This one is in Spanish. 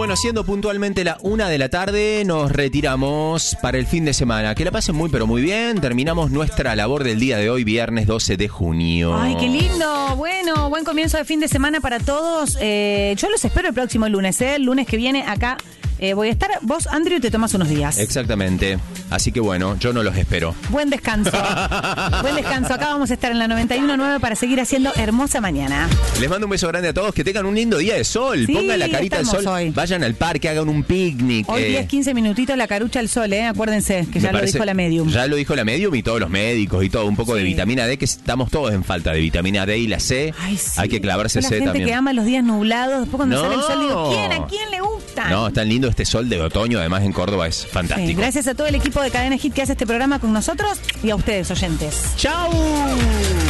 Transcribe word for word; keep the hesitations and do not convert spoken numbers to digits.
Bueno, siendo puntualmente la una de la tarde, nos retiramos para el fin de semana. Que la pasen muy, pero muy bien. Terminamos nuestra labor del día de hoy, viernes doce de junio. Ay, qué lindo. Bueno, buen comienzo de fin de semana para todos. Eh, yo los espero el próximo lunes, ¿eh? El lunes que viene acá eh, voy a estar. Vos, Andrew, te tomás unos días. Exactamente. Así que bueno, yo no los espero. Buen descanso. Buen descanso. Acá vamos a estar en la noventa y uno punto nueve para seguir haciendo hermosa mañana. Les mando un beso grande a todos. Que tengan un lindo día de sol. Sí, Pongan la carita al sol. Hoy. Vayan al parque, hagan un picnic. Hoy eh. diez, quince minutitos la carucha al sol, ¿eh? Acuérdense que Me ya parece, lo dijo la medium. Ya lo dijo la medium y todos los médicos y todo. Un poco Sí. de vitamina D, que estamos todos en falta de vitamina D y la C. Ay, sí. Hay que clavarse la C gente también. que ama los días nublados. Después cuando No. sale el sol digo, ¿quién? ¿A quién le gusta? No, es tan lindo este sol de otoño. Además en Córdoba es fantástico. Sí, gracias a todo el equipo de Cadena Hit que hace este programa con nosotros y a ustedes, oyentes. ¡Chao!